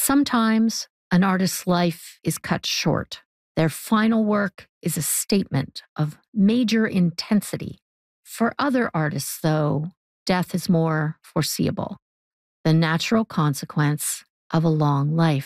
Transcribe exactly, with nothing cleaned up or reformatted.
Sometimes an artist's life is cut short. Their final work is a statement of major intensity. For other artists, though, death is more foreseeable, the natural consequence of a long life.